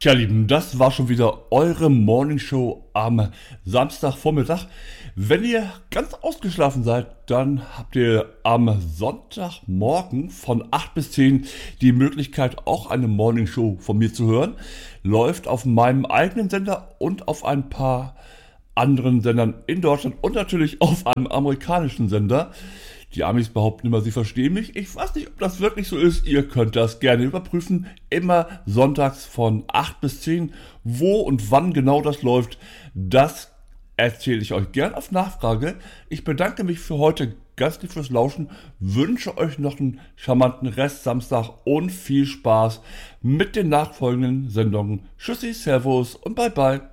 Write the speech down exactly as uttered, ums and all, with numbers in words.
Tja, Lieben, das war schon wieder eure Morning Show am Samstagvormittag. Wenn ihr ganz ausgeschlafen seid, dann habt ihr am Sonntagmorgen von acht bis zehn die Möglichkeit, auch eine Morning Show von mir zu hören. Läuft auf meinem eigenen Sender und auf ein paar anderen Sendern in Deutschland und natürlich auf einem amerikanischen Sender. Die Amis behaupten immer, sie verstehen mich. Ich weiß nicht, ob das wirklich so ist. Ihr könnt das gerne überprüfen. Immer sonntags von acht bis zehn. Wo und wann genau das läuft, das erzähle ich euch gern auf Nachfrage. Ich bedanke mich für heute ganz lieb fürs Lauschen. Wünsche euch noch einen charmanten Rest Samstag und viel Spaß mit den nachfolgenden Sendungen. Tschüssi, Servus und bye bye.